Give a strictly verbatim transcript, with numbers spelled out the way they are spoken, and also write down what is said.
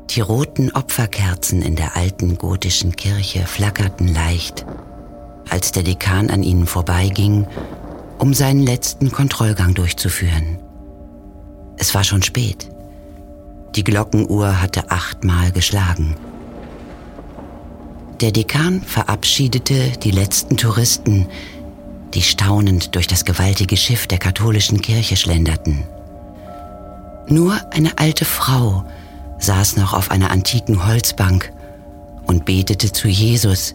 Die roten Opferkerzen in der alten gotischen Kirche flackerten leicht, als der Dekan an ihnen vorbeiging, um seinen letzten Kontrollgang durchzuführen. Es war schon spät. Die Glockenuhr hatte achtmal geschlagen. Der Dekan verabschiedete die letzten Touristen, die staunend durch das gewaltige Schiff der katholischen Kirche schlenderten. Nur eine alte Frau saß noch auf einer antiken Holzbank und betete zu Jesus,